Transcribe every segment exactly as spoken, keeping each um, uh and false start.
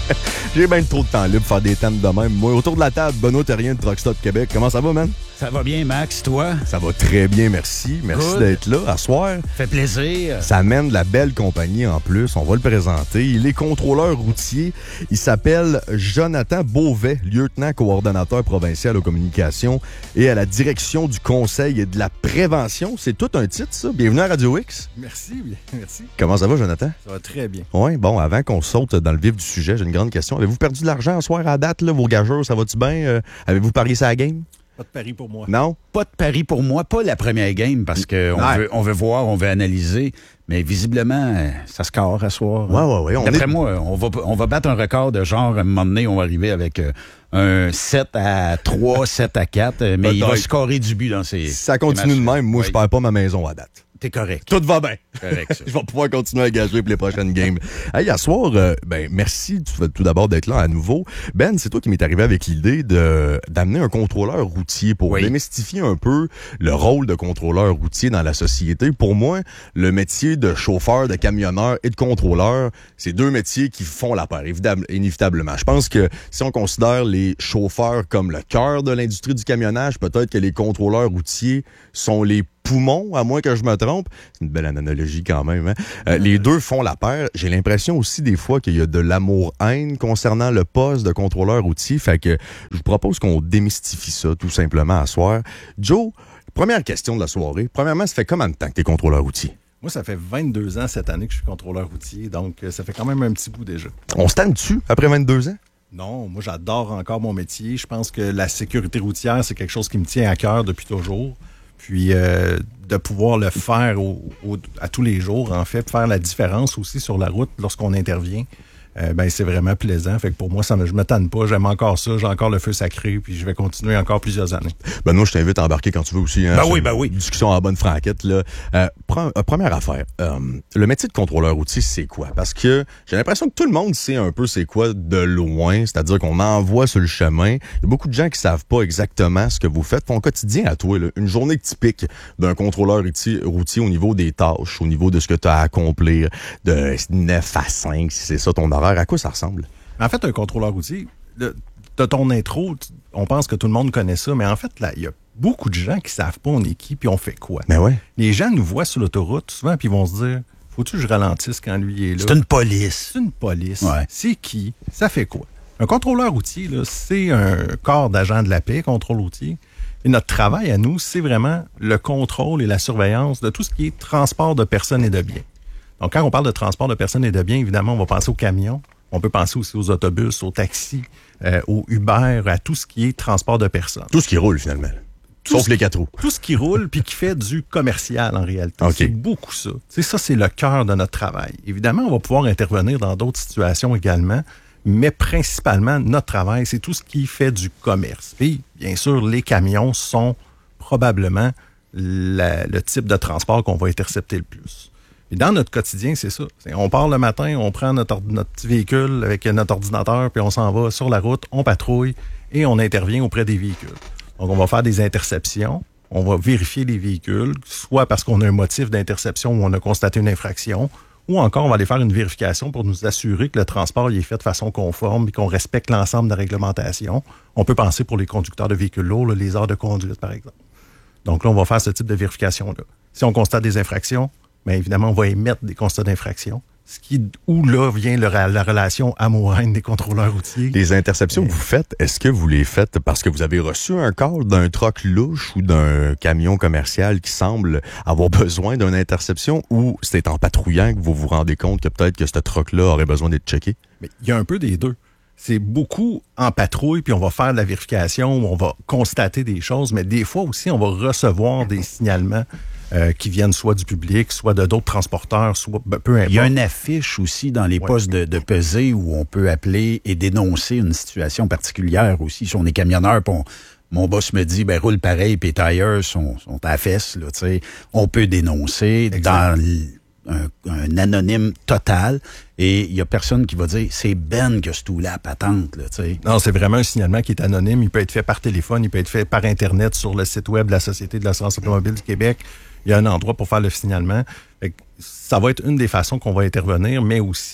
J'ai bien trop de temps libre pour faire des thèmes de même. Moi, autour de la table, Benoît Terrien de Truck Stop Québec. Comment ça va, man? Ça va bien, Max, toi? Ça va très bien, merci. Merci Good. d'être là, à soir. Fait plaisir. Ça amène de la belle compagnie en plus. On va le présenter. Il est contrôleur routier. Il s'appelle Jonathan Beauvais, lieutenant coordonnateur provincial aux communications et à la direction du conseil et de la prévention. C'est tout un titre, ça. Bienvenue à Radio X. Merci, bien, merci. Comment ça va, Jonathan? Ça va très bien. Oui, bon, avant qu'on saute dans le vif du sujet, j'ai une grande question. Avez-vous perdu de l'argent à soir à date, là, vos gageurs, ça va-tu bien? Euh, avez-vous parié ça à la game? Pas de pari pour moi. Non? Pas de pari pour moi, pas la première game, parce qu'on Ouais. veut, on veut voir, on veut analyser, mais visiblement, euh, ça score à soir. Ouais, ouais, ouais. On D'après est... moi, on va, on va battre un record de genre, à un moment donné, on va arriver avec euh, un sept à trois, sept à quatre, euh, mais il va Peut-être. scorer du but dans ces... Ça continue ces de matchs-là. même. Moi, Oui. je perds pas ma maison à date. T'es correct. Tout va bien. Correct, ça. Je vais pouvoir continuer à gager pour les prochaines games. Hey, à soir, euh, ben, merci tout, tout d'abord d'être là à nouveau. Ben, c'est toi qui m'es arrivé avec l'idée de d'amener un contrôleur routier pour Oui. démystifier un peu le rôle de contrôleur routier dans la société. Pour moi, le métier de chauffeur, de camionneur et de contrôleur, c'est deux métiers qui font la paire, évidemment, inévitablement. Je pense que si on considère les chauffeurs comme le cœur de l'industrie du camionnage, peut-être que les contrôleurs routiers sont les poumons, à moins que je me trompe. C'est une belle analogie quand même. Hein? Euh, les deux font la paire. J'ai l'impression aussi des fois qu'il y a de l'amour-haine concernant le poste de contrôleur routier. Fait que je vous propose qu'on démystifie ça tout simplement à soir. Joe, première question de la soirée. Premièrement, ça fait combien de temps que tu es contrôleur routier? Moi, ça fait vingt-deux ans cette année que je suis contrôleur routier, donc euh, ça fait quand même un petit bout déjà. On se tanne dessus après vingt-deux ans? Non, moi, j'adore encore mon métier. Je pense que la sécurité routière, c'est quelque chose qui me tient à cœur depuis toujours. Puis euh, de pouvoir le faire au, au, à tous les jours, en fait, faire la différence aussi sur la route lorsqu'on intervient, euh, ben c'est vraiment plaisant. Fait que pour moi, ça me, je me tanne pas, j'aime encore ça, j'ai encore le feu sacré, puis je vais continuer encore plusieurs années. Ben non, je t'invite à embarquer quand tu veux aussi. Hein, Ben sur oui, une ben oui. Discussion en bonne franquette. Là. Euh, pre- euh, première affaire, euh, le métier de contrôleur routier, c'est quoi? Parce que j'ai l'impression que tout le monde sait un peu c'est quoi de loin, c'est-à-dire qu'on envoie sur le chemin. Il y a beaucoup de gens qui savent pas exactement ce que vous faites. Ton quotidien à toi, là, une journée typique d'un contrôleur routier, routier au niveau des tâches, au niveau de ce que tu as à accomplir, de neuf à cinq, si c'est ça ton horaire, à quoi ça ressemble? En fait, un contrôleur routier, de, de ton intro, tu- on pense que tout le monde connaît ça, mais en fait, là, il y a beaucoup de gens qui savent pas on est qui puis on fait quoi. Ben ouais. Les gens nous voient sur l'autoroute souvent puis ils vont se dire, faut-tu que je ralentisse quand lui est là? C'est une police. C'est une police. Ouais. C'est qui? Ça fait quoi? Un contrôleur routier, là, c'est un corps d'agents de la paix, contrôle routier. Et notre travail à nous, c'est vraiment le contrôle et la surveillance de tout ce qui est transport de personnes et de biens. Donc, quand on parle de transport de personnes et de biens, évidemment, on va penser aux camions. On peut penser aussi aux autobus, aux taxis, euh, aux Uber, à tout ce qui est transport de personnes. Tout ce qui roule, finalement. Tout Sauf ce- les quatre roues. Tout ce qui roule puis qui fait du commercial, en réalité. OK. C'est beaucoup ça. C'est ça, c'est le cœur de notre travail. Évidemment, on va pouvoir intervenir dans d'autres situations également, mais principalement, notre travail, c'est tout ce qui fait du commerce. Puis, bien sûr, les camions sont probablement la- le type de transport qu'on va intercepter le plus. Et dans notre quotidien, c'est ça. C'est- on part le matin, on prend notre, ordi- notre petit véhicule avec notre ordinateur, puis on s'en va sur la route, on patrouille et on intervient auprès des véhicules. Donc, on va faire des interceptions, on va vérifier les véhicules, soit parce qu'on a un motif d'interception où on a constaté une infraction, ou encore on va aller faire une vérification pour nous assurer que le transport il est fait de façon conforme et qu'on respecte l'ensemble de la réglementation. On peut penser pour les conducteurs de véhicules lourds, là, les heures de conduite, par exemple. Donc là, on va faire ce type de vérification-là. Si on constate des infractions, bien évidemment, on va émettre des constats d'infraction. Ce qui, où là vient le, la relation amour-haine des contrôleurs routiers. Les interceptions que vous faites, est-ce que vous les faites parce que vous avez reçu un call d'un troc louche ou d'un camion commercial qui semble avoir besoin d'une interception, ou c'est en patrouillant que vous vous rendez compte que peut-être que ce troc-là aurait besoin d'être checké? Mais il y a un peu des deux. C'est beaucoup en patrouille, puis on va faire de la vérification, on va constater des choses, mais des fois aussi, on va recevoir des signalements euh, qui viennent soit du public, soit de d'autres transporteurs, soit ben, peu importe. Il y a une affiche aussi dans les Ouais. postes de, de pesée où on peut appeler et dénoncer une situation particulière aussi. Si on est camionneur, puis on- mon boss me dit, ben roule pareil, puis les tailleurs sont, sont à la fesse, là, tu sais. On peut dénoncer Exact. dans l- un, un anonyme total et il y a personne qui va dire, c'est Ben que ce tout-là patente, là, tu sais. Non, c'est vraiment un signalement qui est anonyme. Il peut être fait par téléphone, il peut être fait par Internet sur le site web de la Société de l'assurance automobile du Québec. Il y a un endroit pour faire le signalement. Fait que ça va être une des façons qu'on va intervenir, mais aussi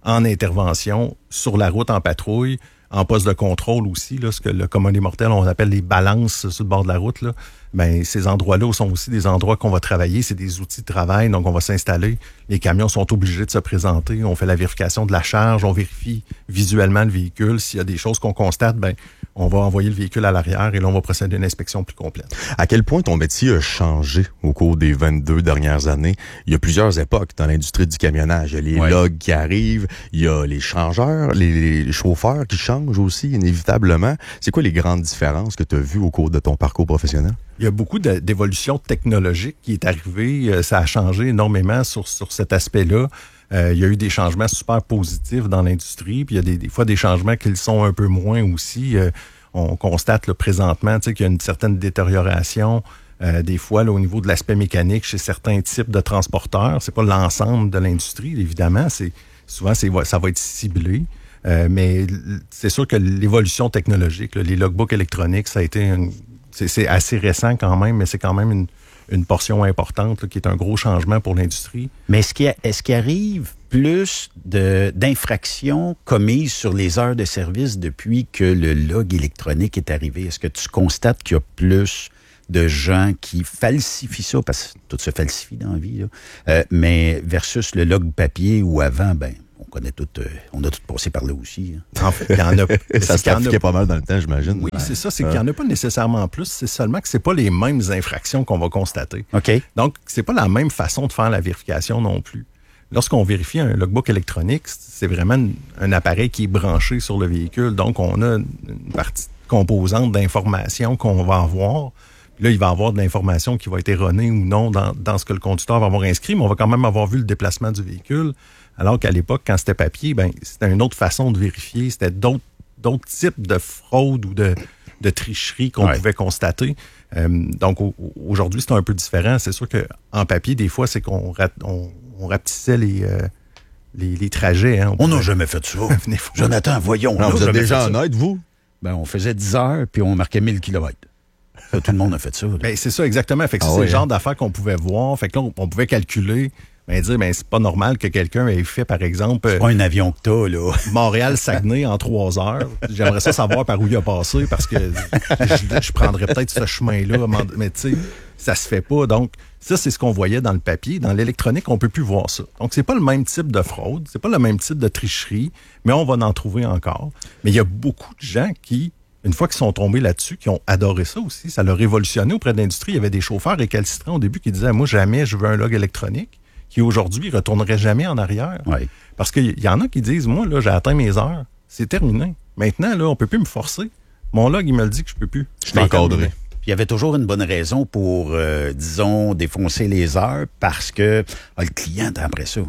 en intervention, sur la route, en patrouille, en poste de contrôle aussi, là, ce que le commun des mortels, on appelle les balances sur le bord de la route, là. Ben, ces endroits-là sont aussi des endroits qu'on va travailler, c'est des outils de travail, donc on va s'installer. Les camions sont obligés de se présenter, on fait la vérification de la charge, on vérifie visuellement le véhicule. S'il y a des choses qu'on constate, ben, on va envoyer le véhicule à l'arrière et là, on va procéder à une inspection plus complète. À quel point ton métier a changé au cours des vingt-deux dernières années? Il y a plusieurs époques dans l'industrie du camionnage. Il y a les ouais. logs qui arrivent, il y a les changeurs, les, les chauffeurs qui changent aussi, inévitablement. C'est quoi les grandes différences que tu as vues au cours de ton parcours professionnel? Il y a beaucoup de, d'évolution technologique qui est arrivée. Ça a changé énormément sur, sur cet aspect-là. Euh, il y a eu des changements super positifs dans l'industrie, puis il y a des, des fois des changements qui le sont un peu moins aussi. Euh, on constate là, présentement qu'il y a une certaine détérioration, euh, des fois là, au niveau de l'aspect mécanique chez certains types de transporteurs. C'est pas l'ensemble de l'industrie, évidemment. C'est, souvent, c'est, ça va être ciblé. Euh, mais c'est sûr que l'évolution technologique, là, les logbooks électroniques, ça a été une C'est, c'est assez récent quand même, mais c'est quand même une, une portion importante là, qui est un gros changement pour l'industrie. Mais est-ce qu'il, y a, est-ce qu'il arrive plus de, d'infractions commises sur les heures de service depuis que le log électronique est arrivé? Est-ce que tu constates qu'il y a plus de gens qui falsifient ça, parce que tout se falsifie dans la vie, là, euh, mais versus le log papier où avant, ben on connaît tout, euh, on a tout passé par là aussi. Hein. En fait, il y en a. Ça se trafiquait pas mal dans le temps, j'imagine. Oui, ouais. c'est ça, c'est qu'il n'y en a pas nécessairement plus, c'est seulement que c'est pas les mêmes infractions qu'on va constater. OK. Donc, c'est pas la même façon de faire la vérification non plus. Lorsqu'on vérifie un logbook électronique, c'est vraiment un appareil qui est branché sur le véhicule. Donc, on a une partie composante d'informations qu'on va avoir. Là, il va y avoir de l'information qui va être erronée ou non dans, dans ce que le conducteur va avoir inscrit, mais on va quand même avoir vu le déplacement du véhicule. Alors qu'à l'époque, quand c'était papier, ben c'était une autre façon de vérifier. C'était d'autres, d'autres types de fraude ou de, de tricherie qu'on ouais. pouvait constater. Euh, donc, au, aujourd'hui, c'est un peu différent. C'est sûr qu'en papier, des fois, c'est qu'on rat, on, on rapetissait les, euh, les, les trajets. Hein. On n'a jamais fait ça. Jonathan, voyons. Non, vous êtes déjà honnête, vous? Ben, on faisait dix heures, puis on marquait mille kilomètres. Ça, tout le monde a fait ça. Ben, c'est ça, exactement. Fait que ah c'est ouais, le genre hein. d'affaires qu'on pouvait voir. Fait que là, on, on pouvait calculer, ben, dire, ben, c'est pas normal que quelqu'un ait fait, par exemple... C'est pas un avion que t'as, là. Montréal-Saguenay en trois heures. J'aimerais ça savoir par où il a passé, parce que je, je prendrais peut-être ce chemin-là. Mais tu sais, ça se fait pas. Donc, ça, c'est ce qu'on voyait dans le papier. Dans l'électronique, on peut plus voir ça. Donc, c'est pas le même type de fraude, c'est pas le même type de tricherie, mais on va en trouver encore. Mais il y a beaucoup de gens qui... Une fois qu'ils sont tombés là-dessus, qui ont adoré ça aussi, ça l'a révolutionné auprès de l'industrie. Il y avait des chauffeurs récalcitrants au début qui disaient « Moi, jamais je veux un log électronique », qui aujourd'hui ne retourneraient jamais en arrière. Oui. Parce qu'il y en a qui disent « Moi, là, j'ai atteint mes heures, c'est terminé. Maintenant, là, on peut plus me forcer. Mon log, il me le dit que je peux plus. » Je suis encadré. Il y avait toujours une bonne raison pour, euh, disons, défoncer les heures parce que ah, le client était après ça.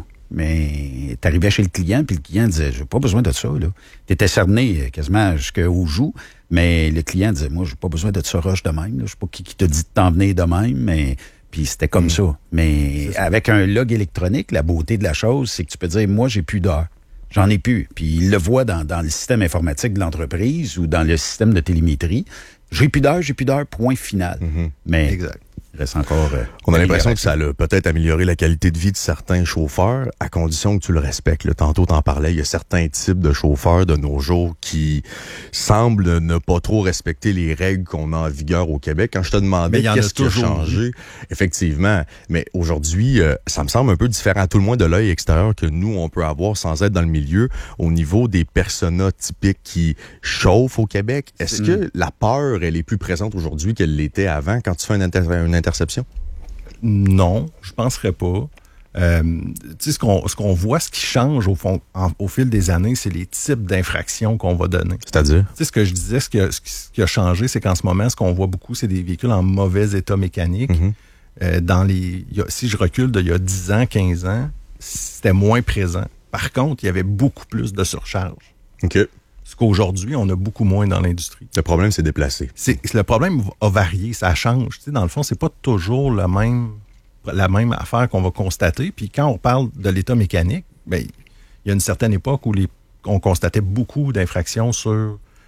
Mais t'arrivais chez le client, puis le client disait « J'ai pas besoin de ça, là. » T'étais cerné quasiment jusqu'aux joues, mais le client disait « Moi, j'ai pas besoin de ça rush de même. Là. Je sais pas qui, qui t'a dit de t'en venir de même, mais... » Puis c'était comme mmh. ça. Mais avec un log électronique, la beauté de la chose, c'est que tu peux dire « Moi, j'ai plus d'heures. J'en ai plus. » Puis il le voit dans, dans le système informatique de l'entreprise ou dans le système de télémétrie. J'ai plus d'heures, j'ai plus d'heures, point final. Mmh. Mais exact. Il reste encore... Euh, On a l'impression que ça a peut-être amélioré la qualité de vie de certains chauffeurs, à condition que tu le respectes. Là, tantôt, t'en parlais, il y a certains types de chauffeurs de nos jours qui semblent ne pas trop respecter les règles qu'on a en vigueur au Québec. Quand je te demandais qu'est-ce qui a changé, effectivement, mais aujourd'hui, euh, ça me semble un peu différent, à tout le moins de l'œil extérieur que nous, on peut avoir sans être dans le milieu, au niveau des personas typiques qui chauffent au Québec. Est-ce mmh. que la peur, elle est plus présente aujourd'hui qu'elle l'était avant quand tu fais une, inter- une interception? Non, je penserais pas. Euh, tu sais, ce qu'on, ce qu'on voit, ce qui change au, fond, en, au fil des années, c'est les types d'infractions qu'on va donner. C'est-à-dire? Tu sais, ce que je disais, ce qui a, ce qui a changé, c'est qu'en ce moment, ce qu'on voit beaucoup, c'est des véhicules en mauvais état mécanique. Mm-hmm. Euh, dans les, y a, si je recule d'il y a dix ans, quinze ans, c'était moins présent. Par contre, il y avait beaucoup plus de surcharge. OK. Ce qu'aujourd'hui, on a beaucoup moins dans l'industrie. Le problème, c'est déplacé. C'est, le problème a varié, ça change. Tu sais, dans le fond, c'est pas toujours le même, la même affaire qu'on va constater. Puis quand on parle de l'état mécanique, ben, il y a une certaine époque où les, on constatait beaucoup d'infractions sur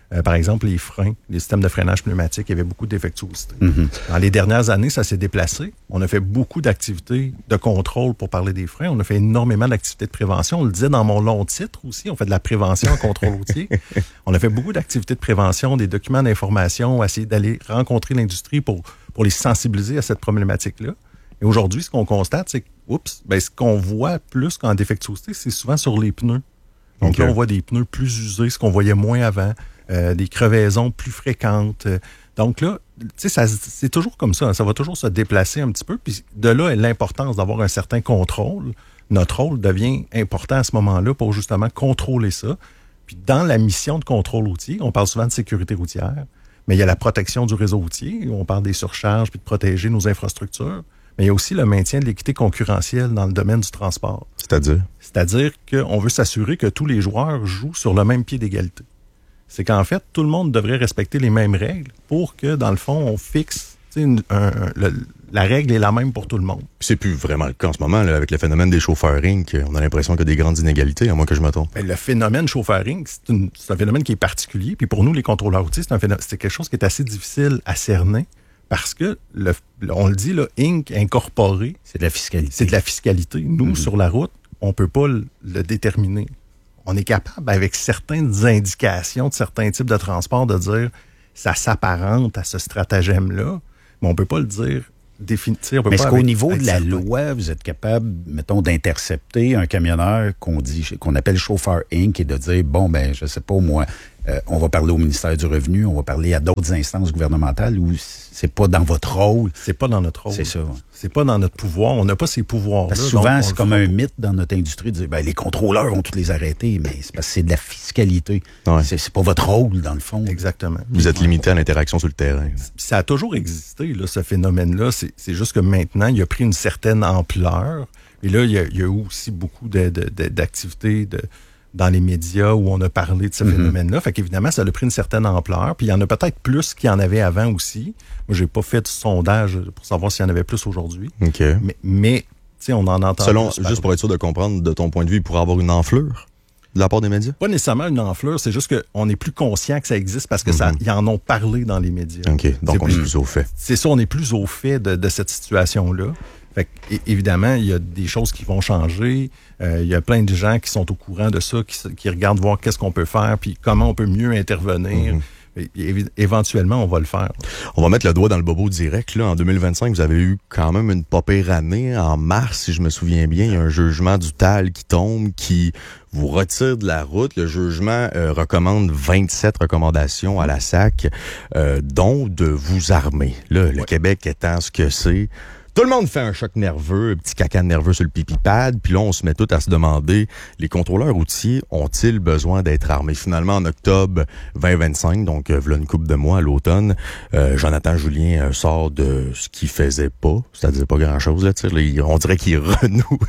Euh, par exemple, les freins, les systèmes de freinage pneumatique, il y avait beaucoup d'effectuosité. Mm-hmm. Dans les dernières années, ça s'est déplacé. On a fait beaucoup d'activités de contrôle pour parler des freins. On a fait énormément d'activités de prévention. On le disait dans mon long titre aussi. On fait de la prévention en contrôle routier. On a fait beaucoup d'activités de prévention, des documents d'information, essayer d'aller rencontrer l'industrie pour, pour les sensibiliser à cette problématique-là. Et aujourd'hui, ce qu'on constate, c'est que, oups, ben, ce qu'on voit plus qu'en défectuosité, c'est souvent sur les pneus. Donc okay. Là, on voit des pneus plus usés, ce qu'on voyait moins avant. Euh, des crevaisons plus fréquentes. Donc là, tu sais, c'est toujours comme ça. Hein, ça va toujours se déplacer un petit peu. Puis de là, l'importance d'avoir un certain contrôle. Notre rôle devient important à ce moment-là pour justement contrôler ça. Puis dans la mission de contrôle routier, on parle souvent de sécurité routière, mais il y a la protection du réseau routier. On parle des surcharges puis de protéger nos infrastructures. Mais il y a aussi le maintien de l'équité concurrentielle dans le domaine du transport. C'est-à-dire? C'est-à-dire qu'on veut s'assurer que tous les joueurs jouent sur le même pied d'égalité. C'est qu'en fait, tout le monde devrait respecter les mêmes règles pour que, dans le fond, on fixe une, un, un, le, la règle est la même pour tout le monde. C'est plus vraiment le cas en ce moment, là, avec le phénomène des chauffeurs Inc. On a l'impression qu'il y a des grandes inégalités, à moins que je me trompe. Ben, le phénomène chauffeur Inc, c'est, une, c'est un phénomène qui est particulier. Puis pour nous, les contrôleurs routiers, c'est, un phénomène, c'est quelque chose qui est assez difficile à cerner parce que, le, on le dit, là, Inc incorporé, c'est de la fiscalité. C'est de la fiscalité. Nous, mm-hmm. sur la route, on peut pas le, le déterminer. On est capable, avec certaines indications de certains types de transports, de dire ça s'apparente à ce stratagème-là, mais on peut pas le dire définitivement. Mais est-ce qu'au niveau de la loi, vous êtes capable, mettons, d'intercepter un camionneur qu'on dit, qu'on appelle chauffeur Inc et de dire, bon, ben, je sais pas, moi, euh, on va parler au ministère du Revenu, on va parler à d'autres instances gouvernementales ou c'est pas dans votre rôle? C'est pas dans notre rôle. C'est ça. Ouais. C'est pas dans notre pouvoir. On n'a pas ces pouvoirs-là. Parce que souvent, c'est comme un mythe dans notre industrie de dire, ben, les contrôleurs vont tous les arrêter, mais c'est parce que c'est de la fiscalité. Ouais. C'est, c'est pas votre rôle, dans le fond. Exactement. Vous êtes limité à l'interaction sur le terrain. Ça a toujours existé, là, ce phénomène-là. C'est, c'est juste que maintenant, il a pris une certaine ampleur. Et là, il y a, il y a eu aussi beaucoup de, de, de, d'activités de, dans les médias où on a parlé de ce mm-hmm. phénomène-là. Fait qu'évidemment, ça a pris une certaine ampleur. Puis il y en a peut-être plus qu'il y en avait avant aussi. Moi, j'ai pas fait de sondage pour savoir s'il y en avait plus aujourd'hui. OK. Mais, mais tu sais, on en entend Selon, plus. Juste pour être sûr de comprendre, de ton point de vue, il pourrait avoir une enflure de la part des médias? Pas nécessairement une enflure, c'est juste qu'on est plus conscient que ça existe parce que mm-hmm. ça, ils en ont parlé dans les médias. OK, donc c'est on plus, est plus au fait. C'est ça, on est plus au fait de, de cette situation-là. Fait que, évidemment, il y a des choses qui vont changer. Euh, il y a plein de gens qui sont au courant de ça, qui, qui regardent voir qu'est-ce qu'on peut faire, puis comment on peut mieux intervenir. Mm-hmm. Et, et, éventuellement, on va le faire. On va mettre le doigt dans le bobo direct. Là, en deux mille vingt-cinq, vous avez eu quand même une pas pire année. En mars, si je me souviens bien, il y a un jugement du T A L qui tombe, qui vous retire de la route. Le jugement euh, recommande vingt-sept recommandations à la S A C, euh, dont de vous armer. Là, le ouais. Québec étant ce que c'est, tout le monde fait un choc nerveux, un petit caca nerveux sur le pipi-pad, puis là, on se met tout à se demander, les contrôleurs routiers ont-ils besoin d'être armés? Finalement, en octobre vingt vingt-cinq, donc euh, voilà une couple de mois à l'automne, euh, Jonathan Julien euh, sort de ce qu'il faisait pas, c'est-à-dire pas grand-chose, là, tu sais, on dirait qu'il renoue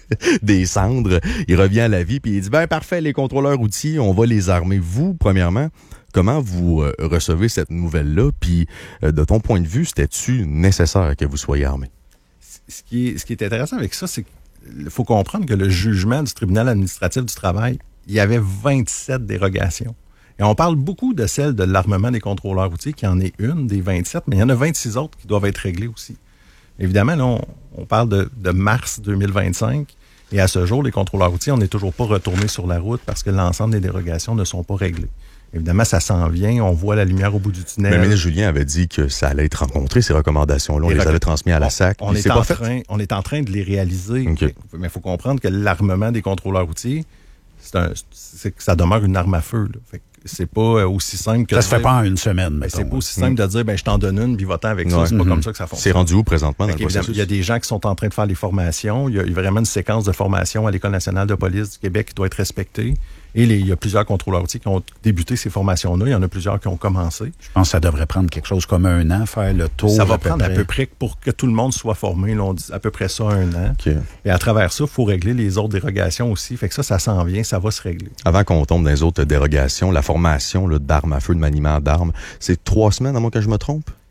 des cendres, il revient à la vie, puis il dit, ben parfait, les contrôleurs routiers, on va les armer. Vous, premièrement, comment vous euh, recevez cette nouvelle-là? Puis, euh, de ton point de vue, c'était-tu nécessaire que vous soyez armé? Ce qui est, ce qui est intéressant avec ça, c'est qu'il faut comprendre que le jugement du tribunal administratif du travail, il y avait vingt-sept dérogations. Et on parle beaucoup de celle de l'armement des contrôleurs routiers, qui en est une des vingt-sept, mais il y en a vingt-six autres qui doivent être réglées aussi. Évidemment, là, on, on parle de, de mars deux mille vingt-cinq, et à ce jour, les contrôleurs routiers, on n'est toujours pas retournés sur la route parce que l'ensemble des dérogations ne sont pas réglées. Évidemment, ça s'en vient, on voit la lumière au bout du tunnel. Mais le ministre Julien avait dit que ça allait être rencontré, ces recommandations-là. On les, les avait transmises à la S A C. On, on, est en train, on est en train de les réaliser. Okay. Mais il faut comprendre que l'armement des contrôleurs routiers, c'est un, c'est que ça demeure une arme à feu. Là. Fait que c'est pas aussi simple que... Ça se fait pas en une semaine, mettons. C'est pas aussi simple mmh. de dire, ben je t'en donne une, puis va-t'en avec ça. Ouais. C'est pas mmh. comme ça que ça fonctionne. C'est rendu où présentement dans le processus? Il y a des gens qui sont en train de faire les formations. Il y a vraiment une séquence de formation à l'École nationale de police du Québec qui doit être respectée. Et les, il y a plusieurs contrôleurs routiers qui ont débuté ces formations-là. Il y en a plusieurs qui ont commencé. Je pense que ça devrait prendre quelque chose comme un an, faire le tour. Ça va à prendre à peu près pour que tout le monde soit formé. Là, on dit à peu près ça, un an. Okay. Et à travers ça, il faut régler les autres dérogations aussi. Fait que ça, ça s'en vient, ça va se régler. Avant qu'on tombe dans les autres dérogations, la formation là, d'armes à feu, de maniement d'armes, c'est trois semaines, à moins que je me trompe?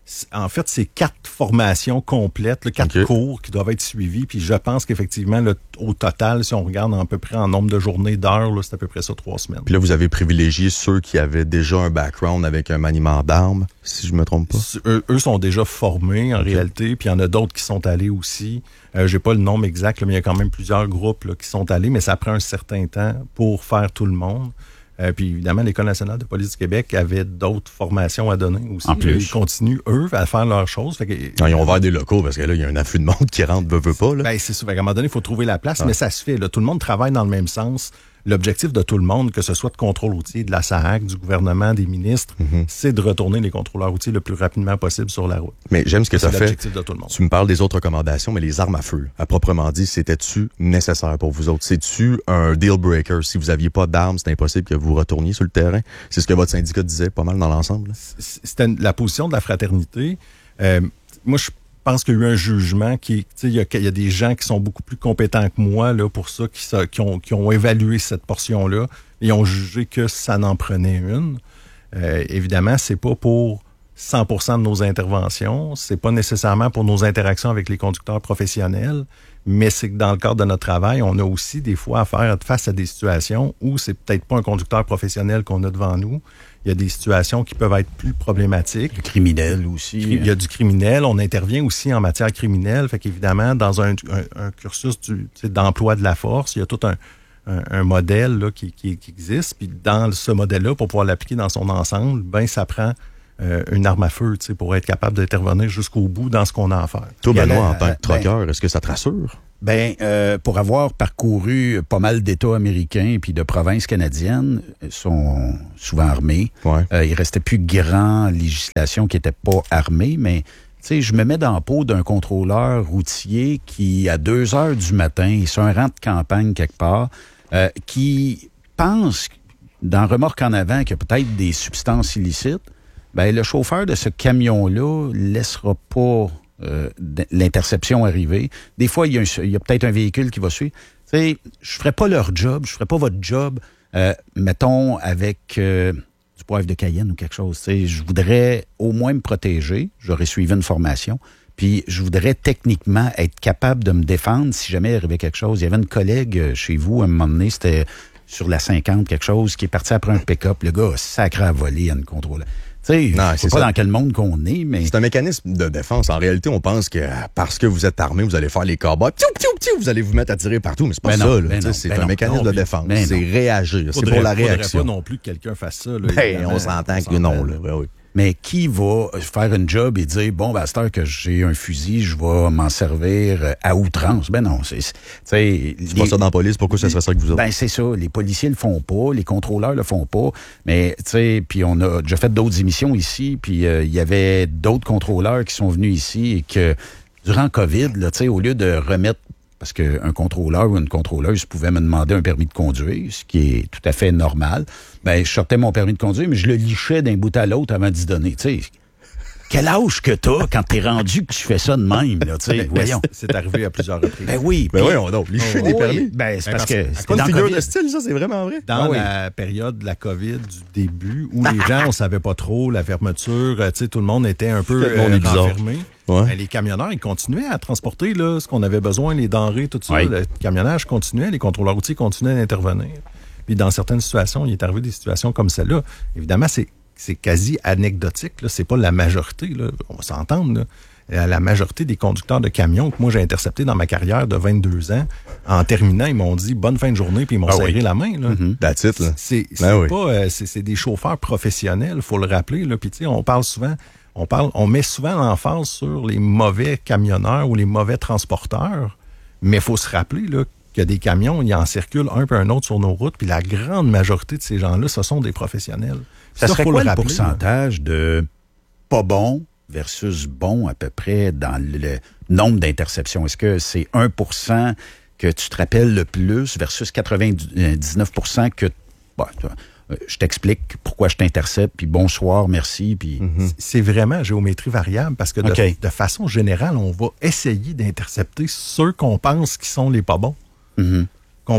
En fait, c'est quatre formations complètes, là, quatre okay. cours qui doivent être suivis. Puis je pense qu'effectivement, là, au total, si on regarde à peu près en nombre de journées, d'heures, là, c'est à peu près ça, trois semaines. Puis là, vous avez privilégié ceux qui avaient déjà un background avec un maniement d'armes, si je me trompe pas. Eux, eux sont déjà formés, en okay. réalité. Puis il y en a d'autres qui sont allés aussi. Euh, j'ai pas le nombre exact, là, mais il y a quand même plusieurs groupes là, qui sont allés. Mais ça prend un certain temps pour faire tout le monde. Euh, puis évidemment, l'École nationale de police du Québec avait d'autres formations à donner aussi. En plus. Ils continuent, eux, à faire leurs choses. Fait que, non, ils ont ouvert des locaux parce que là, il y a un afflux de monde qui rentre, veut, veut pas. Là. Ben, c'est ça. Fait qu'à un moment donné, il faut trouver la place, ah. mais ça se fait. Là. Tout le monde travaille dans le même sens. L'objectif de tout le monde, que ce soit de contrôle routier, de la S A A C, du gouvernement, des ministres, mm-hmm. c'est de retourner les contrôleurs routiers le plus rapidement possible sur la route. Mais j'aime ce que ça fait. C'est l'objectif de tout le monde. Tu me parles des autres recommandations, mais les armes à feu, à proprement dit, c'était-tu nécessaire pour vous autres? C'est-tu un deal breaker? Si vous aviez pas d'armes, c'est impossible que vous retourniez sur le terrain? C'est ce que votre syndicat disait pas mal dans l'ensemble? C'était la position de la fraternité. Euh, moi, je Je pense qu'il y a eu un jugement qui, tu sais, il y a, il y a des gens qui sont beaucoup plus compétents que moi là pour ça, qui, qui ont qui ont évalué cette portion-là et ont jugé que ça n'en prenait une. Euh, évidemment, c'est pas pour cent pour cent de nos interventions, c'est pas nécessairement pour nos interactions avec les conducteurs professionnels, mais c'est que dans le cadre de notre travail, on a aussi des fois à faire face à des situations où c'est peut-être pas un conducteur professionnel qu'on a devant nous. Il y a des situations qui peuvent être plus problématiques. Le criminel aussi. Il y a du criminel. On intervient aussi en matière criminelle. Fait qu'évidemment, dans un, un, un cursus du, d'emploi de la force, il y a tout un, un, un modèle là, qui, qui, qui existe. Puis dans ce modèle-là, pour pouvoir l'appliquer dans son ensemble, ben ça prend euh, une arme à feu pour être capable d'intervenir jusqu'au bout dans ce qu'on a à faire. Toi, Benoît, a, en tant que trucker, ben, est-ce que ça te rassure? Ben, euh, pour avoir parcouru pas mal d'États américains puis de provinces canadiennes, sont souvent armés. Ouais. Euh, il restait plus grand législation qui était pas armée, mais tu sais, je me mets dans la peau d'un contrôleur routier qui, à deux heures du matin, sur un rang de campagne quelque part, euh, qui pense, dans remorque en avant, qu'il y a peut-être des substances illicites. Ben, le chauffeur de ce camion-là laissera pas Euh, l'interception arrivée. Des fois, il y a, un, il y a peut-être un véhicule qui va suivre. Tu sais, je ferais pas leur job, je ferais pas votre job, euh, mettons, avec euh, du poivre de Cayenne ou quelque chose. Tu sais, je voudrais au moins me protéger. J'aurais suivi une formation. Puis, je voudrais techniquement être capable de me défendre si jamais il arrivait quelque chose. Il y avait une collègue chez vous, à un moment donné, c'était sur la cinquante, quelque chose, qui est parti après un pick-up. Le gars a sacré à voler à une contrôle. Tu sais, je sais pas ça. Dans quel monde qu'on est, mais... C'est un mécanisme de défense. En réalité, on pense que parce que vous êtes armé, vous allez faire les cow-boys, piou, piou, piou, vous allez vous mettre à tirer partout, mais c'est pas ben ça. Non, là. Ben non, c'est ben un non, mécanisme non, de défense. Ben c'est non. réagir. Faudrait, c'est pour la réaction. Faudrait pas non plus que quelqu'un fasse ça. Là, ben, on s'entend que non. Là. Ben, oui. Mais qui va faire une job et dire, bon, ben, à cette heure que j'ai un fusil, je vais m'en servir à outrance? Ben non, c'est... C'est les, pas ça dans la police, pourquoi ça serait ça que vous autres? Ben c'est ça, les policiers le font pas, les contrôleurs le font pas, mais tu sais, puis on a déjà fait d'autres émissions ici, puis il euh, y avait d'autres contrôleurs qui sont venus ici et que, durant COVID, là, tu sais, au lieu de remettre, parce qu'un contrôleur ou une contrôleuse pouvait me demander un permis de conduire, ce qui est tout à fait normal. Ben, je sortais mon permis de conduire, mais je le lichais d'un bout à l'autre avant d'y donner. Tu sais, quel âge que t'as quand t'es rendu que tu fais ça de même, là, tu sais, ben, voyons. C'est arrivé à plusieurs reprises. Ben oui. Ben oui, on a liché oh, des oui, permis. Ben, c'est ben parce, parce que... C'est pas une figure COVID. De style, ça, c'est vraiment vrai. Dans ah, oui. la période de la COVID du début, où les gens, on savait pas trop, la fermeture, tu sais, tout le monde était un peu euh, renfermé. Ouais. Ben, les camionneurs, ils continuaient à transporter là, ce qu'on avait besoin, les denrées, tout ça. Oui. Le camionnage continuait, les contrôleurs routiers continuaient d'intervenir. Puis dans certaines situations, il est arrivé des situations comme celle-là. Évidemment, c'est, c'est quasi anecdotique. Là. C'est pas la majorité, là. On va s'entendre. Là. La majorité des conducteurs de camions que moi j'ai interceptés dans ma carrière de vingt-deux ans, en terminant, ils m'ont dit bonne fin de journée, puis ils m'ont ah serré oui. la main. Là. Mm-hmm. That's it, là. C'est, c'est, ben pas, oui. euh, c'est, c'est des chauffeurs professionnels, faut le rappeler. Là. Puis tu sais, on parle souvent... On parle, on met souvent l'emphase sur les mauvais camionneurs ou les mauvais transporteurs, mais il faut se rappeler là, qu'il y a des camions, il en circule un peu un autre sur nos routes, puis la grande majorité de ces gens-là, ce sont des professionnels. Ça, ça serait quoi le, rappeler, pourcentage là? De pas bon versus bon à peu près dans le nombre d'interceptions? Est-ce que c'est un pour cent que tu te rappelles le plus versus quatre-vingt-dix-neuf pour cent que... Bah, je t'explique pourquoi je t'intercepte, puis bonsoir, merci. Puis mm-hmm. C'est vraiment géométrie variable parce que de, okay. de façon générale, on va essayer d'intercepter ceux qu'on pense qui sont les pas bons. Mm-hmm. Qu'on,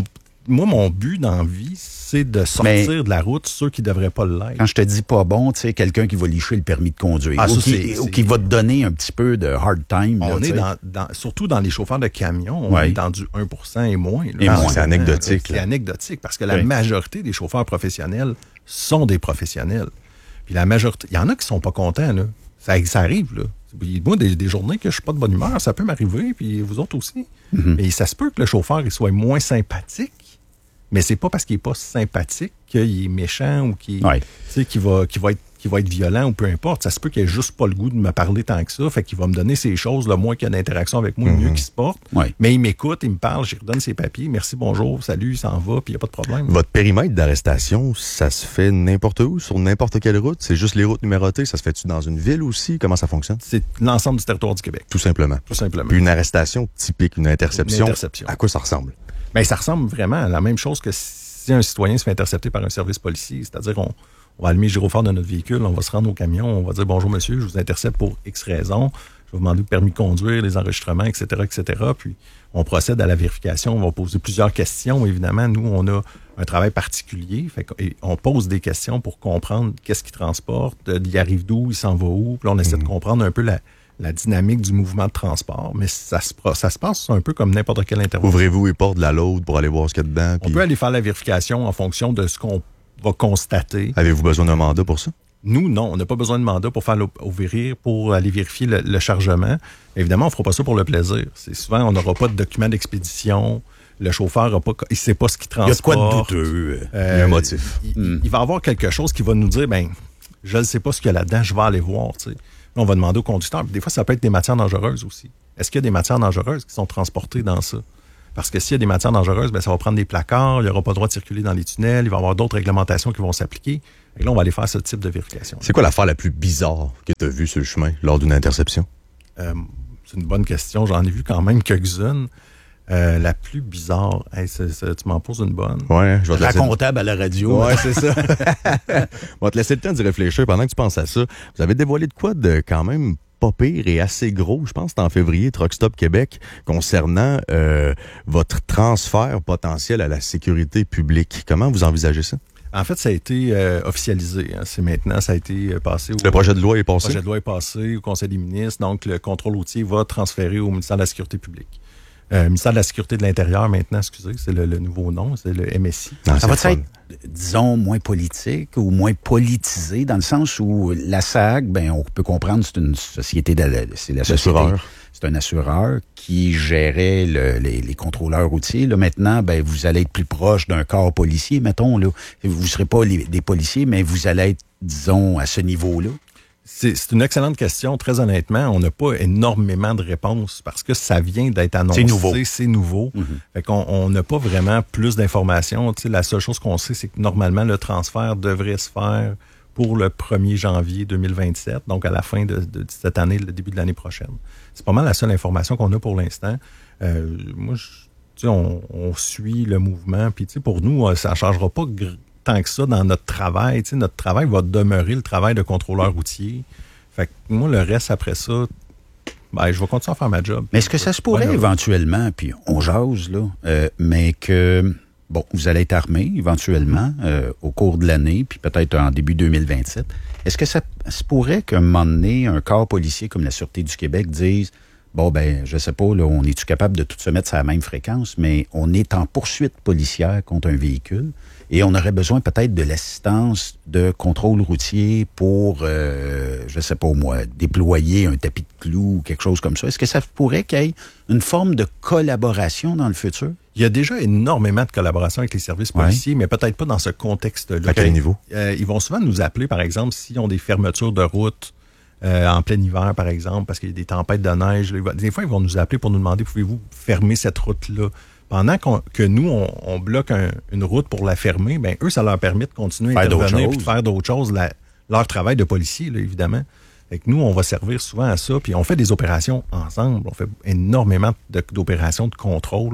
moi, mon but dans la vie, c'est de sortir mais, de la route ceux qui ne devraient pas l'être. Quand je te dis pas bon, tu sais, quelqu'un qui va licher le permis de conduire. Ah, ou, ça, qui, c'est, ou c'est... qui va te donner un petit peu de hard time. On là, est dans, dans, surtout dans les chauffeurs de camions, on ouais. est dans du un pour cent et moins. Là. Et ah, moins. C'est anecdotique. C'est là. anecdotique parce que la oui. majorité des chauffeurs professionnels sont des professionnels. Puis la majorité, il y en a qui sont pas contents, là. Ça, ça arrive, là. Moi, des, des journées que je suis pas de bonne humeur, ça peut m'arriver, puis vous autres aussi. Mm-hmm. Et ça se peut que le chauffeur il soit moins sympathique, mais c'est pas parce qu'il est pas sympathique qu'il est méchant ou qu'il, ouais. qu'il va, qu'il va être qui va être violent ou peu importe. Ça se peut qu'il ait juste pas le goût de me parler tant que ça. Fait qu'il va me donner ces choses, le moins qu'il y a d'interaction avec moi, le mm-hmm. mieux qu'il se porte. Ouais. Mais il m'écoute, il me parle, je lui redonne ses papiers. Merci, bonjour, salut, il s'en va, puis il n'y a pas de problème. Votre périmètre d'arrestation, ça se fait n'importe où, sur n'importe quelle route? C'est juste les routes numérotées? Ça se fait-tu dans une ville aussi? Comment ça fonctionne? C'est l'ensemble du territoire du Québec. Tout simplement. Tout simplement. Puis une arrestation typique, une interception, une interception. à quoi ça ressemble? Bien, ça ressemble vraiment à la même chose que si un citoyen se fait intercepter par un service policier. C'est-à-dire qu'on On va allumer le gyrophare de notre véhicule, on va se rendre au camion, on va dire « Bonjour monsieur, je vous intercepte pour X raisons, je vais vous demander le permis de conduire, les enregistrements, et cetera, et cetera » Puis on procède à la vérification, on va poser plusieurs questions. Évidemment, nous, on a un travail particulier, fait qu'on pose des questions pour comprendre qu'est-ce qu'il transporte, il arrive d'où, il s'en va où. Puis là, on essaie mmh. de comprendre un peu la, la dynamique du mouvement de transport. Mais ça se, ça se passe un peu comme n'importe quelle intervention. Ouvrez-vous les portes de la load pour aller voir ce qu'il y a dedans. On puis... peut aller faire la vérification en fonction de ce qu'on va constater. Avez-vous besoin d'un mandat pour ça? Nous, non. On n'a pas besoin de mandat pour faire ouvrir, pour aller vérifier le, le chargement. Évidemment, on ne fera pas ça pour le plaisir. C'est souvent, on n'aura pas de document d'expédition. Le chauffeur a pas, il ne sait pas ce qu'il transporte. Il y a quoi de douteux? Euh, il y a un motif. Il, mm. il va avoir quelque chose qui va nous dire, ben, je ne sais pas ce qu'il y a là-dedans, je vais aller voir. T'sais. Là, on va demander au conducteur. Des fois, ça peut être des matières dangereuses aussi. Est-ce qu'il y a des matières dangereuses qui sont transportées dans ça? Parce que s'il y a des matières dangereuses, ben ça va prendre des placards, il n'y aura pas le droit de circuler dans les tunnels, il va y avoir d'autres réglementations qui vont s'appliquer. Et là, on va aller faire ce type de vérification. C'est quoi l'affaire la plus bizarre que tu as vue sur le chemin lors d'une interception? Euh, c'est une bonne question. J'en ai vu quand même quelques-unes. Euh, la plus bizarre, hey, c'est, c'est, tu m'en poses une bonne. Ouais, je vais te laisser... Racontable à la radio. Ouais, c'est ça. On va te laisser le temps d'y réfléchir pendant que tu penses à ça. Vous avez dévoilé de quoi de quand même pas pire et assez gros, je pense que c'était en février, Truck Stop Québec, concernant euh, votre transfert potentiel à la sécurité publique. Comment vous envisagez ça? En fait, ça a été euh, officialisé. Hein. C'est maintenant, ça a été passé au... Le projet de loi est passé? Le projet de loi est passé au Conseil des ministres. Donc, le contrôle routier va transférer au ministère de la Sécurité publique. Euh, le ministère de la Sécurité de l'Intérieur, maintenant, excusez, c'est le, le nouveau nom, c'est le M S I. Ah, ça va être, disons, moins politique ou moins politisé, dans le sens où la S A C, ben, on peut comprendre, c'est une société, de, c'est la société, c'est un assureur qui gérait le, les, les contrôleurs routiers. Là, maintenant, ben, vous allez être plus proche d'un corps policier, mettons, là. Vous ne serez pas les, des policiers, mais vous allez être, disons, à ce niveau-là. C'est, c'est une excellente question. Très honnêtement, on n'a pas énormément de réponses parce que ça vient d'être annoncé. C'est nouveau. C'est nouveau. Mm-hmm. Fait qu'on on n'a pas vraiment plus d'informations. Tu sais, la seule chose qu'on sait, c'est que normalement, le transfert devrait se faire pour le premier janvier deux mille vingt-sept, donc à la fin de, de cette année, le début de l'année prochaine. C'est pas mal la seule information qu'on a pour l'instant. Euh, moi, je, tu sais, on, on suit le mouvement. Puis, tu sais, pour nous, ça ne changera pas gr- tant que ça dans notre travail. Tu sais, notre travail va demeurer le travail de contrôleur routier. Fait que moi, le reste après ça, ben, je vais continuer à faire ma job. Mais est-ce que ça se pourrait ouais, éventuellement, puis on jase, là, euh, mais que, bon, vous allez être armé éventuellement euh, au cours de l'année, puis peut-être en début deux mille vingt-sept. Est-ce que ça se pourrait qu'à un moment donné, un corps policier comme la Sûreté du Québec dise, bon, ben, je sais pas, là, on est-tu capable de tout se mettre à la même fréquence, mais on est en poursuite policière contre un véhicule et on aurait besoin peut-être de l'assistance de contrôle routier pour, euh, je sais pas moi, déployer un tapis de clous ou quelque chose comme ça. Est-ce que ça pourrait qu'il y ait une forme de collaboration dans le futur? Il y a déjà énormément de collaboration avec les services policiers, ouais. mais peut-être pas dans ce contexte-là. À quel niveau? Euh, ils vont souvent nous appeler, par exemple, s'ils ont des fermetures de route euh, en plein hiver, par exemple, parce qu'il y a des tempêtes de neige. Des fois, ils vont nous appeler pour nous demander, pouvez-vous fermer cette route-là? Pendant qu'on, que nous, on, on bloque un, une route pour la fermer, ben eux, ça leur permet de continuer à faire intervenir et de faire d'autres choses, la, leur travail de policier, là, évidemment. Fait que nous, on va servir souvent à ça, puis on fait des opérations ensemble. On fait énormément de, d'opérations de contrôle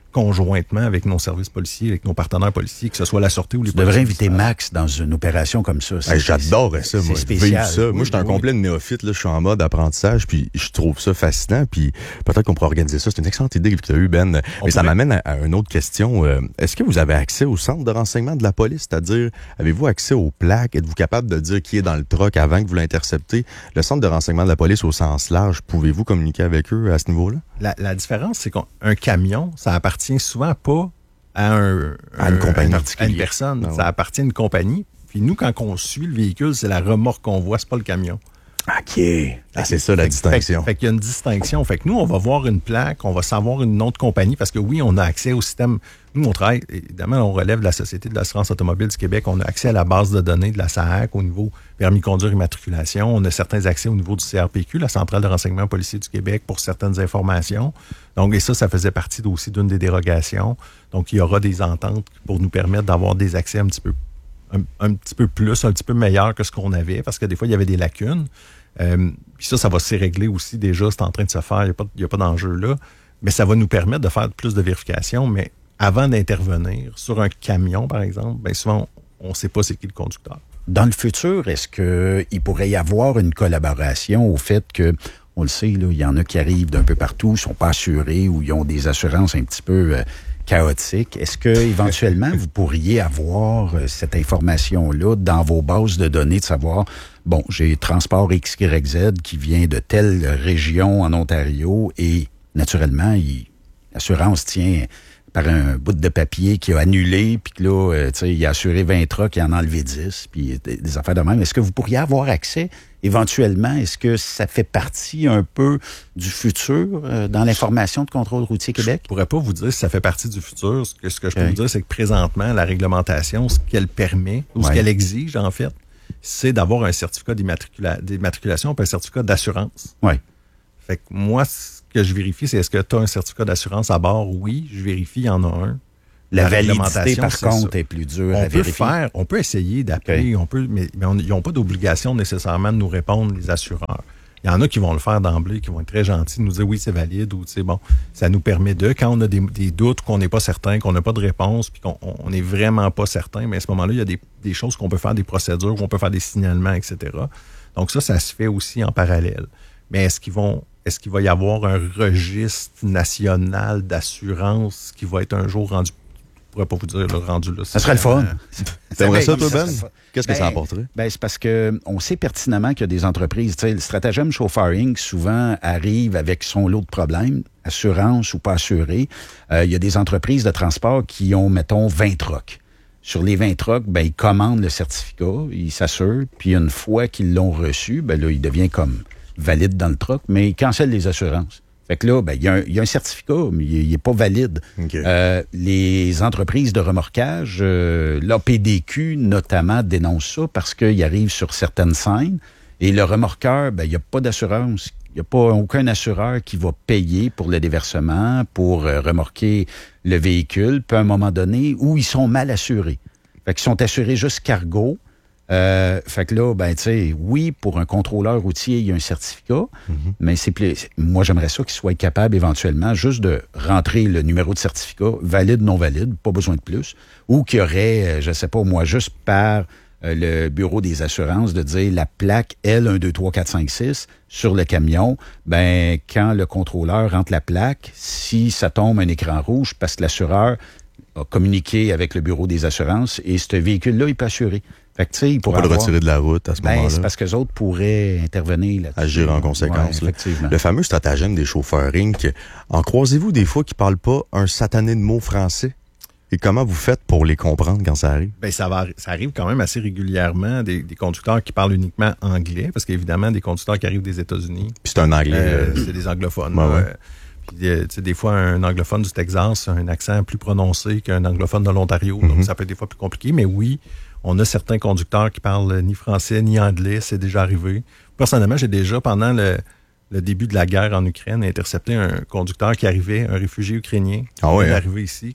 conjointement avec nos services policiers, avec nos partenaires policiers, que ce soit la Sûreté ou les policiers. Tu devrais inviter Max dans une opération comme ça. Hey, j'adorerais ça, moi. Spécial. Ça. Oui, moi, je suis un oui. complet de néophyte, là. Je suis en mode apprentissage, puis je trouve ça fascinant, puis peut-être qu'on pourrait organiser ça. C'est une excellente idée que tu as eue, Ben. On Mais pourrait... ça m'amène à, à une autre question. Euh, est-ce que vous avez accès au centre de renseignement de la police? C'est-à-dire, avez-vous accès aux plaques? Êtes-vous capable de dire qui est dans le truck avant que vous l'interceptez? Le centre de renseignement de la police au sens large, pouvez-vous communiquer avec eux à ce niveau-là? La, la différence, c'est qu'un camion, ça appartient souvent pas à, un, à une un, compagnie un, à une personne. Non. Ça appartient à une compagnie. Puis nous, quand on suit le véhicule, c'est la remorque qu'on voit, c'est pas le camion. OK. Ah, c'est ça la fait, distinction. Fait, fait qu'il y a une distinction. Fait que nous, on va voir une plaque, on va savoir une autre compagnie parce que oui, on a accès au système. Nous, on travaille, évidemment, on relève de la Société de l'assurance automobile du Québec. On a accès à la base de données de la S A A C au niveau permis de conduire et immatriculation. On a certains accès au niveau du C R P Q, la Centrale de renseignement policier du Québec, pour certaines informations. Donc, et ça, ça faisait partie aussi d'une des dérogations. Donc, il y aura des ententes pour nous permettre d'avoir des accès un petit peu Un, un petit peu plus, un petit peu meilleur que ce qu'on avait, parce que des fois, il y avait des lacunes. Euh, puis ça, ça va se régler aussi déjà, c'est en train de se faire, il n'y a, a pas d'enjeu là. Mais ça va nous permettre de faire plus de vérifications, mais avant d'intervenir sur un camion, par exemple, bien souvent, on ne sait pas c'est qui le conducteur. Dans le futur, est-ce qu'il pourrait y avoir une collaboration au fait que, on le sait, là, il y en a qui arrivent d'un peu partout, ne sont pas assurés ou ils ont des assurances un petit peu... Euh, chaotique. Est-ce que éventuellement vous pourriez avoir euh, cette information-là dans vos bases de données de savoir, bon, j'ai Transport X Y Z qui vient de telle région en Ontario et naturellement, il, l'assurance tient par un bout de papier qui a annulé, puis que là, euh, tu sais, il a assuré vingt trucks, il en a enlevé dix, puis des, des affaires de même. Est-ce que vous pourriez avoir accès éventuellement? Est-ce que ça fait partie un peu du futur euh, dans l'information de Contrôle routier Québec? Je pourrais pas vous dire si ça fait partie du futur. Ce que, ce que je peux oui. vous dire, c'est que présentement, la réglementation, ce qu'elle permet, ou oui. ce qu'elle exige, en fait, c'est d'avoir un certificat d'immatricula- d'immatriculation et un certificat d'assurance. Oui. Fait que moi, ce que je vérifie, c'est est-ce que tu as un certificat d'assurance à bord? Oui, je vérifie, il y en a un. La, la validité, par contre, ça. est plus dure on à peut vérifier. Faire, on peut essayer d'appeler, okay. on peut, mais, mais on, ils n'ont pas d'obligation nécessairement de nous répondre, les assureurs. Il y en a qui vont le faire d'emblée, qui vont être très gentils, de nous dire oui, c'est valide, ou tu sais, bon, ça nous permet de, quand on a des, des doutes, qu'on n'est pas certain, qu'on n'a pas de réponse, puis qu'on n'est vraiment pas certain, mais à ce moment-là, il y a des, des choses qu'on peut faire, des procédures, qu'on peut faire des signalements, et cetera. Donc ça, ça se fait aussi en parallèle. Mais est-ce qu'ils vont... Est-ce qu'il va y avoir un registre national d'assurance qui va être un jour rendu? Je ne pourrais pas vous dire le rendu là. Ça serait le fun. T'aimerais ça, toi, Ben? Qu'est-ce que ben, ça apporterait? Ben, c'est parce qu'on sait pertinemment qu'il y a des entreprises. Tu sais, le stratagème Chauffeur Incorporé, souvent, arrive avec son lot de problèmes, assurance ou pas assuré. Euh, il y a des entreprises de transport qui ont, mettons, vingt trucks. Sur les vingt trucks, ben, ils commandent le certificat, ils s'assurent, puis une fois qu'ils l'ont reçu, ben là, il devient comme valide dans le truck, mais il cancelle les assurances. Fait que là, ben, il y a un, il y a un certificat, mais il n'est pas valide. Okay. Euh, les entreprises de remorquage, euh, l'A P D Q notamment, dénoncent ça parce qu'ils arrivent sur certaines scènes et le remorqueur, ben, il n'y a pas d'assurance. Il n'y a pas aucun assureur qui va payer pour le déversement, pour euh, remorquer le véhicule, puis à un moment donné, où ils sont mal assurés. Fait qu'ils sont assurés juste cargo. Euh, fait que là, ben, tu sais, oui, pour un contrôleur routier, il y a un certificat, mm-hmm. mais c'est plus. Moi, j'aimerais ça qu'il soit capable éventuellement juste de rentrer le numéro de certificat, valide, non valide, pas besoin de plus, ou qu'il y aurait, je sais pas, moi, juste par euh, le bureau des assurances de dire la plaque L un deux trois quatre cinq six sur le camion, ben, quand le contrôleur rentre la plaque, si ça tombe un écran rouge parce que l'assureur a communiqué avec le bureau des assurances et ce véhicule-là, il peut assurer. Fait que, tu sais, il pourrait pas le avoir... retirer de la route à ce ben, moment-là. C'est parce qu'eux autres pourraient intervenir là-dessus. Agir en conséquence. Ouais, là. Le fameux stratagème des chauffeurs Incorporé, en croisez-vous des fois qui ne parlent pas un satané de mots français? Et comment vous faites pour les comprendre quand ça arrive? Ben, ça, va, ça arrive quand même assez régulièrement, des, des conducteurs qui parlent uniquement anglais, parce qu'évidemment, des conducteurs qui arrivent des États-Unis. Puis c'est un anglais. Euh, c'est des anglophones. Ben, ouais. euh, Puis, euh, tu sais, des fois, un anglophone du Texas a un accent plus prononcé qu'un anglophone de l'Ontario. Mm-hmm. Donc, ça peut être des fois plus compliqué. Mais oui, on a certains conducteurs qui parlent ni français ni anglais. C'est déjà arrivé. Personnellement, j'ai déjà, pendant le, le début de la guerre en Ukraine, intercepté un conducteur qui arrivait, un réfugié ukrainien. Ah ouais, qui est hein? arrivé ici.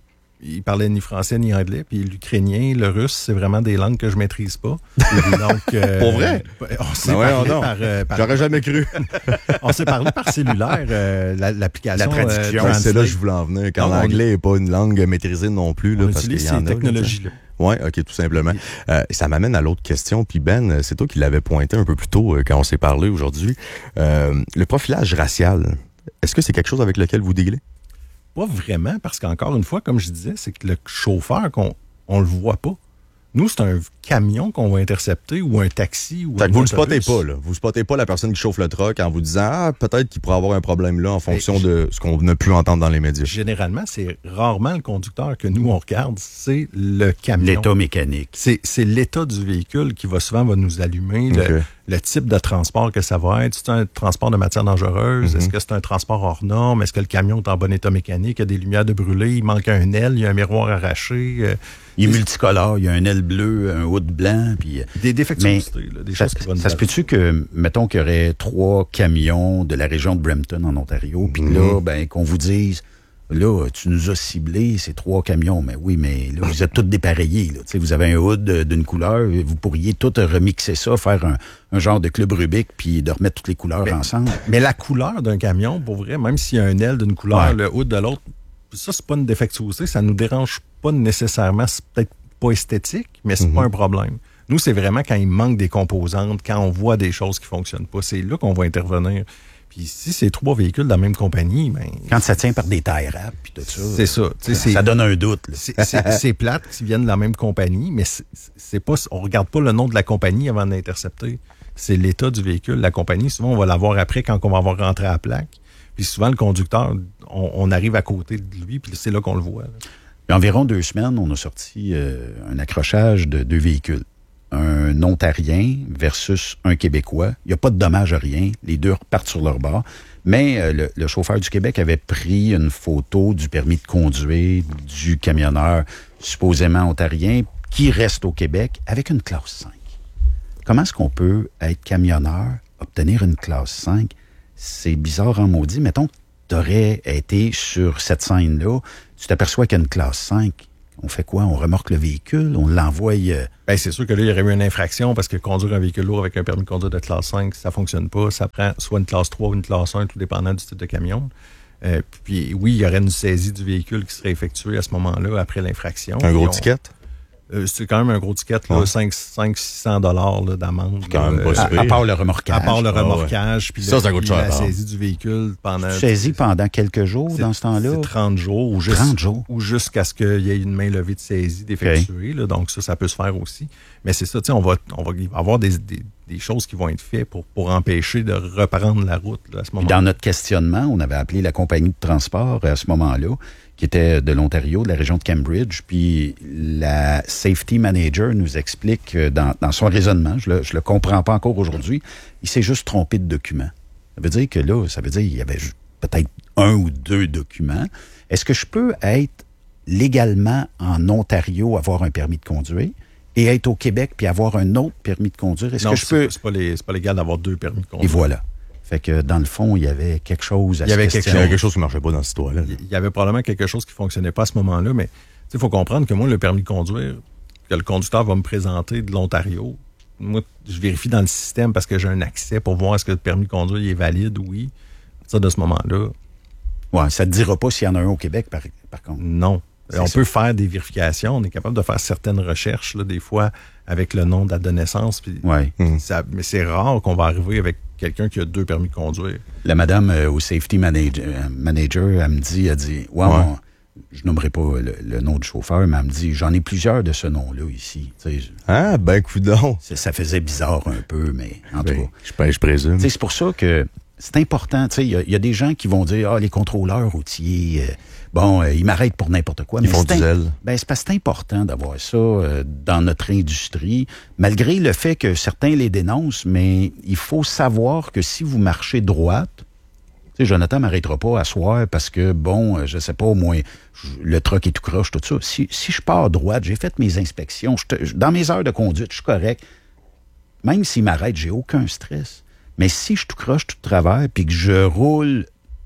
il parlait ni français ni anglais, puis l'ukrainien, le russe, c'est vraiment des langues que je maîtrise pas. Donc, euh, pour vrai? On s'est ben ouais, parlé non. par, euh, par... J'aurais jamais cru. on s'est parlé par cellulaire, euh, la, l'application. La traduction. Euh, c'est là que je voulais en venir, quand non, l'anglais n'est pas une langue maîtrisée non plus. Là, on parce utilise qu'il y en ces a, technologies-là. Oui, OK, tout simplement. Euh, ça m'amène à l'autre question. Puis Ben, c'est toi qui l'avais pointé un peu plus tôt euh, quand on s'est parlé aujourd'hui. Euh, le profilage racial, est-ce que c'est quelque chose avec lequel vous dealez? Pas vraiment, parce qu'encore une fois, comme je disais, c'est que le chauffeur, qu'on, on le voit pas. Nous, c'est un camion qu'on va intercepter ou un taxi ou Fait un que vous ne autobus. spottez pas, là. Vous spottez pas la personne qui chauffe le truck en vous disant, ah, peut-être qu'il pourrait avoir un problème là en fonction Et de ce qu'on a pu entendre dans les médias. Généralement, c'est rarement le conducteur que nous, on regarde, c'est le camion. L'état mécanique. C'est, c'est l'état du véhicule qui va souvent va nous allumer, Okay. le, le type de transport que ça va être. C'est un transport de matière dangereuse? Mm-hmm. Est-ce que c'est un transport hors norme? Est-ce que le camion est en bon état mécanique? Il y a des lumières de brûlées, il manque un aile, il y a un miroir arraché. Euh, Il est multicolore, il y a un aile bleu, un hood blanc, puis... des défectuosités, là, des Ça, choses qui vont nous ça se peut-tu que, mettons qu'il y aurait trois camions de la région de Brampton en Ontario, puis Mm-hmm. là, ben, qu'on vous dise, là, tu nous as ciblé ces trois camions, mais oui, mais là, vous êtes tous dépareillés, là. Tu sais, vous avez un hood d'une couleur, vous pourriez tout remixer ça, faire un, un genre de club Rubik, puis de remettre toutes les couleurs Mais- ensemble. Mais la couleur d'un camion, pour vrai, même s'il y a un aile d'une couleur, Ouais. le hood de l'autre, ça, c'est pas une défectuosité, ça nous dérange pas nécessairement, c'est peut-être pas esthétique, mais c'est Mhm. pas un problème. Nous, c'est vraiment quand il manque des composantes, quand on voit des choses qui fonctionnent pas, c'est là qu'on va intervenir. Puis si c'est trois véhicules de la même compagnie, ben Quand ça tient par des tailles rap, puis tout ça, c'est ça. Tu sais, ça, c'est- ça donne un doute, là. c'est, c'est, c'est plate qu'ils viennent de la même compagnie, mais c'est, c'est pas, on regarde pas le nom de la compagnie avant d'intercepter. C'est l'état du véhicule. La compagnie, souvent, on va l'avoir après quand on va avoir rentré à la plaque. Puis souvent, le conducteur, on, on arrive à côté de lui, puis c'est là qu'on le voit. Là. Il y a environ deux semaines, on a sorti euh, un accrochage de deux véhicules. Un Ontarien versus un Québécois. Il n'y a pas de dommage à rien. Les deux repartent sur leur bord. Mais euh, le, le chauffeur du Québec avait pris une photo du permis de conduire du camionneur supposément ontarien qui reste au Québec avec une classe cinq. Comment est-ce qu'on peut être camionneur, obtenir une classe cinq? C'est bizarre en maudit. Mettons que tu aurais été sur cette scène-là, tu t'aperçois qu'il y a une classe cinq. On fait quoi? On remorque le véhicule? On l'envoie... Euh... Ben, c'est sûr que là, il y aurait eu une infraction parce que conduire un véhicule lourd avec un permis de conduire de classe cinq, ça fonctionne pas. Ça prend soit une classe trois ou une classe un, tout dépendant du type de camion. Euh, puis oui, il y aurait une saisie du véhicule qui serait effectuée à ce moment-là après l'infraction. Un gros Puis on- ticket? Euh, c'est quand même un gros ticket, là, Ouais. cinq cents à six cents dollars là, d'amende. Quand même là, pas euh, si à, pire. à part le remorquage. à part le Ah ouais. remorquage, puis Ça, le- ça coûte puis cher, la par saisie du véhicule pendant... Tu saisis pendant quelques jours c'est- dans ce temps-là? C'est trente jours ou, juste- trente jours. ou jusqu'à ce qu'il y ait une main levée de saisie d'effectuer. là. Donc ça, ça peut se faire aussi. Mais c'est ça, tu sais, on va, on va il va y avoir des, des, des choses qui vont être faites pour, pour empêcher de reprendre la route là, à ce Puis moment-là. dans notre questionnement, on avait appelé la compagnie de transport à ce moment-là, qui était de l'Ontario, de la région de Cambridge. Puis la safety manager nous explique que dans, dans son raisonnement, je le, je le comprends pas encore aujourd'hui, il s'est juste trompé de document. Ça veut dire que là, ça veut dire qu'il y avait ju- peut-être un ou deux documents. Est-ce que je peux être légalement en Ontario, avoir un permis de conduire, et être au Québec puis avoir un autre permis de conduire? Est-ce Non, que je c'est, peux... c'est pas les- c'est pas légal d'avoir deux permis de Et conduire. voilà. Fait que dans le fond, il y avait quelque chose à Il y se avait quelque Il y avait questionner. quelque chose qui marchait pas dans cette histoire-là. là. Il y avait probablement quelque chose qui fonctionnait pas à ce moment-là, mais il faut comprendre que moi, le permis de conduire, que le conducteur va me présenter de l'Ontario, moi, je vérifie dans le système parce que j'ai un accès pour voir est-ce que le permis de conduire il est valide, oui. Ça, de ce moment-là, Ouais, ça ne te dira pas s'il y en a un au Québec, par, par contre. non. C'est On ça. peut faire des vérifications, on est capable de faire certaines recherches, là, des fois, avec le nom, date de naissance, puis Ouais. Mhm. ça- mais c'est rare qu'on va arriver avec quelqu'un qui a deux permis de conduire. La madame euh, au safety manager, euh, manager, elle me dit, elle dit, ouais, Ouais. on- je nommerai pas le, le nom du chauffeur, mais elle me dit, j'en ai plusieurs de ce nom-là ici. Tu sais, je- Ah, ben, coudonc. ça, ça faisait bizarre un peu, mais en tout Ben, cas. je, ben, je présume. Tu sais, c'est pour ça que c'est important. Tu sais, il y, a- il y a des gens qui vont dire, ah, les contrôleurs routiers, euh, bon, euh, ils m'arrêtent pour n'importe quoi. Ils Mais font c'est du im- zèle. Ben, c'est parce que c'est important d'avoir ça euh, dans notre industrie, malgré le fait que certains les dénoncent, mais il faut savoir que si vous marchez droite, tu sais, Jonathan m'arrêtera pas à soir parce que, bon, euh, je sais pas, au moins, je- le truck est tout croche, tout ça. Si, si je pars droite, j'ai fait mes inspections, je te- je- dans mes heures de conduite, je suis correct. Même s'il m'arrête, j'ai aucun stress. Mais si je tout croche tout de travers, puis que je roule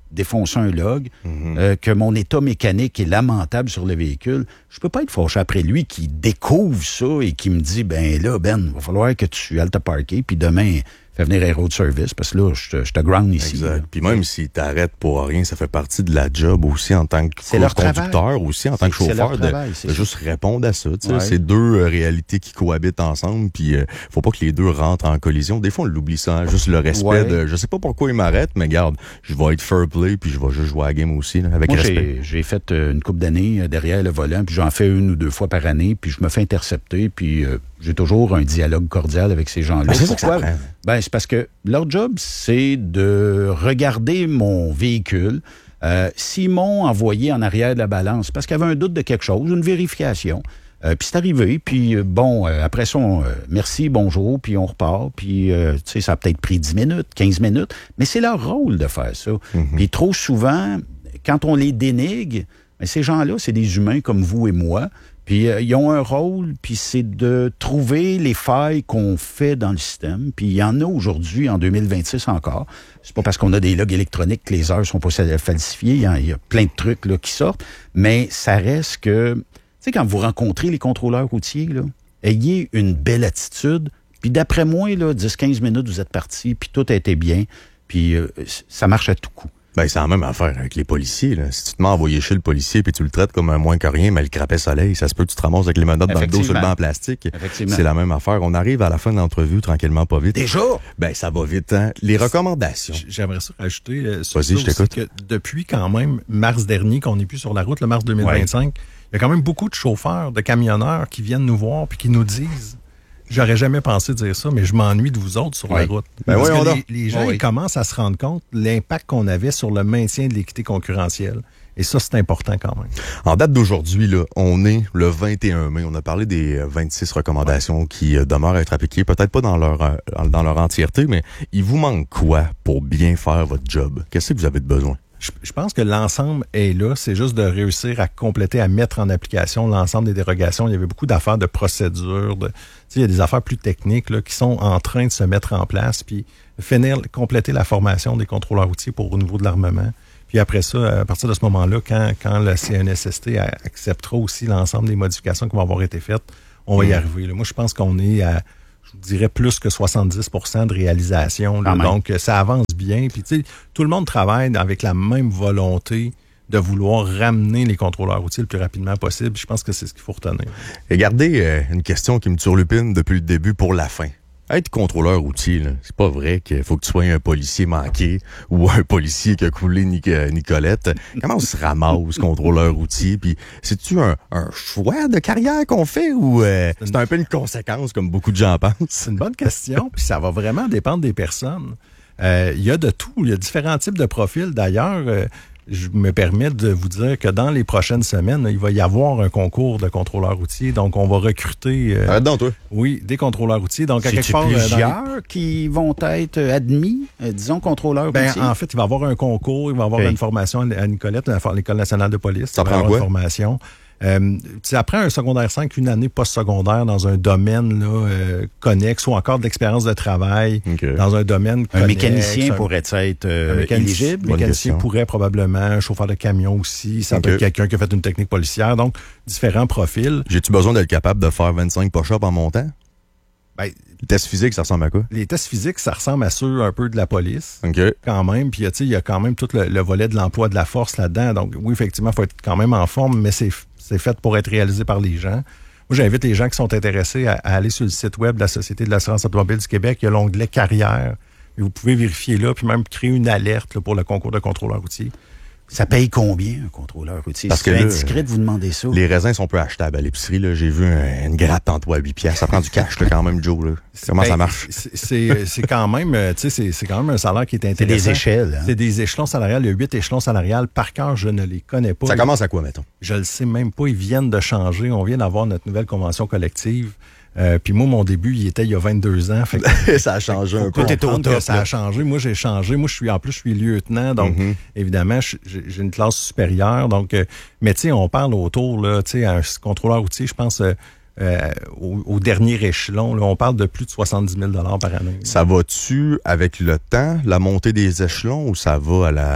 défoncer un log, Mm-hmm. euh, que mon état mécanique est lamentable sur le véhicule, je peux pas être fâché après lui qui découvre ça et qui me dit, ben là, Ben, il va falloir que tu ailles te parker, puis demain, fais venir Aero de Service, parce que là, je te, je te ground ici. Exact. Là. Puis même s'ils t'arrêtent pour rien, ça fait partie de la job aussi en tant que C'est leur conducteur, travail. aussi en tant que C'est- c'est leur chauffeur, de, travail, c'est de ça. juste répondre à ça. Tu sais, Ouais. c'est deux euh, réalités qui cohabitent ensemble, puis euh, faut pas que les deux rentrent en collision. Des fois, on l'oublie ça, hein, juste le respect Ouais. de... Je sais pas pourquoi ils m'arrêtent, mais garde, je vais être fair play, puis je vais juste jouer à la game aussi, là, avec Moi, respect. j'ai, j'ai fait euh, une couple d'années euh, derrière le volant, puis j'en fais une ou deux fois par année, puis je me fais intercepter, puis euh, j'ai toujours un dialogue cordial avec ces gens-là. Ben, c'est ça que ça Pourquoi? prend. Ben, c'est parce que leur job, c'est de regarder mon véhicule. Euh, s'ils m'ont envoyé en arrière de la balance, parce qu'il y avait un doute de quelque chose, une vérification, euh, puis c'est arrivé, puis euh, bon, euh, après ça, on, euh, merci, bonjour, puis on repart, puis euh, tu sais, ça a peut-être pris dix minutes, quinze minutes, mais c'est leur rôle de faire ça. Mm-hmm. Puis trop souvent, quand on les dénigre, ben, ces gens-là, c'est des humains comme vous et moi, puis euh, ils ont un rôle, puis c'est de trouver les failles qu'on fait dans le système. Puis il y en a aujourd'hui, en deux mille vingt-six encore. C'est pas parce qu'on a des logs électroniques que les heures sont pas falsifiées. Il y, a, il y a plein de trucs là, qui sortent. Mais ça reste que... Tu sais, quand vous rencontrez les contrôleurs routiers, là, ayez une belle attitude. Puis d'après moi, là, dix à quinze minutes, vous êtes partis, puis tout a été bien. Puis euh, ça marche à tout coup. Ben, c'est la même affaire avec les policiers, là. Si tu te mets envoyer chez le policier puis tu le traites comme un moins que rien, mais le crapet soleil, ça se peut que tu te ramasses avec les menottes dans le dos sur le banc en plastique. Effectivement. C'est la même affaire. On arrive à la fin de l'entrevue tranquillement, pas vite. Déjà? Ben, ça va vite, hein. Les recommandations. J'aimerais ça rajouter euh, sur Vas-y, ça je t'écoute. aussi que depuis quand même mars dernier, qu'on n'est plus sur la route, le mars deux mille vingt-cinq, il y a quand même beaucoup de chauffeurs, de camionneurs qui viennent nous voir puis qui nous disent « J'aurais jamais pensé dire ça, mais je m'ennuie de vous autres sur Oui. la route. » Ben Parce voyons que donc. les, les gens Oui. ils commencent à se rendre compte de l'impact qu'on avait sur le maintien de l'équité concurrentielle. Et ça, c'est important quand même. En date d'aujourd'hui, là, on est le vingt et un mai. On a parlé des euh, vingt-six recommandations qui euh, demeurent à être appliquées, peut-être pas dans leur euh, dans leur entièreté, mais il vous manque quoi pour bien faire votre job? Qu'est-ce que vous avez de besoin? Je, je pense que l'ensemble est là. C'est juste de réussir à compléter, à mettre en application l'ensemble des dérogations. Il y avait beaucoup d'affaires de procédures. De, tu sais, il y a des affaires plus techniques là, qui sont en train de se mettre en place. Puis finir, compléter la formation des contrôleurs routiers pour au niveau de l'armement. Puis après ça, à partir de ce moment-là, quand, quand le C N S S T acceptera aussi l'ensemble des modifications qui vont avoir été faites, on va y arriver. Là. Moi, je pense qu'on est à, je vous dirais, plus que soixante-dix pour cent de réalisation. Là. Donc, ça avance bien. Puis, tu sais, tout le monde travaille avec la même volonté de vouloir ramener les contrôleurs routiers le plus rapidement possible. Je pense que c'est ce qu'il faut retenir. Et gardez euh, une question qui me turlupine depuis le début pour la fin. Être contrôleur routier, là, c'est pas vrai qu'il faut que tu sois un policier manqué ou un policier qui a coulé Nic- Nicolette. Comment on se ramasse contrôleur routier? Puis c'est-tu un, un choix de carrière qu'on fait ou euh, c'est un peu une conséquence comme beaucoup de gens pensent? C'est une bonne question, puis ça va vraiment dépendre des personnes. Euh, il y a de tout, il y a différents types de profils. D'ailleurs, euh, je me permets de vous dire que dans les prochaines semaines, il va y avoir un concours de contrôleurs routiers. Donc, on va recruter... Euh, Arrête donc, toi. oui, des contrôleurs routiers. Donc, à quelque C'est-tu part... euh, dans les- plusieurs qui vont être admis, euh, disons, contrôleurs Ben, routiers? en fait, il va y avoir un concours, il va y avoir Okay. une formation à Nicolette, à l'École nationale de police. Ça Il va y prend avoir quoi? une formation. Euh, tu sais, après un secondaire cinq, une année post-secondaire dans un domaine là, euh, connexe ou encore de l'expérience de travail OK. dans un domaine Un connexe, mécanicien un- pourrait être euh, un mécanicien, éligible? Bonne mécanicien question. pourrait probablement, un chauffeur de camion aussi, ça OK. peut être quelqu'un qui a fait une technique policière, donc différents profils. J'ai-tu besoin d'être capable de faire vingt-cinq push-ups en montant? Ben, Le test physique, ça ressemble à quoi? les tests physiques, ça ressemble à ceux un peu de la police. OK. Quand même, puis tu sais, il y a quand même tout le, le volet de l'emploi de la force là-dedans. Donc oui, effectivement, il faut être quand même en forme, mais c'est c'est fait pour être réalisé par les gens. Moi, j'invite les gens qui sont intéressés à, à aller sur le site web de la Société de l'assurance automobile du Québec. Il y a l'onglet carrière. Et vous pouvez vérifier là, puis même créer une alerte là, pour le concours de contrôleur routier. Ça paye combien, un contrôleur routier? Parce C'est que là, indiscret de vous demander ça. Les raisins sont peu achetables à l'épicerie. Là. J'ai vu un- une grappe tantôt à huit piastres. Ça prend du cash là, quand même, Joe. Là. Comment Ben, ça marche? C'est c'est- c'est quand même, euh, tu sais, c'est- c'est quand même un salaire qui est C'est intéressant. des échelles. Hein? C'est des échelons salariales. Il y a huit échelons salariales. Par cœur, je ne les connais pas. Ça commence à quoi, mettons? Je le sais même pas. Ils viennent de changer. On vient d'avoir notre nouvelle convention collective. Euh, Puis moi, mon début, il était il y a vingt-deux ans. Fait que Ça a changé un faut peu. comprendre top, que ça là. a changé. Moi, j'ai changé. Moi, je suis en plus, je suis lieutenant. Donc, Mhm. évidemment, je- j'ai j'ai une classe supérieure. Donc, euh, mais tu sais, on parle autour, là, tu sais, un contrôleur routier, je pense, euh, euh, au, au dernier échelon, là, on parle de plus de soixante-dix mille dollars par année. Ça va-tu avec le temps, la montée des échelons, ou ça va à la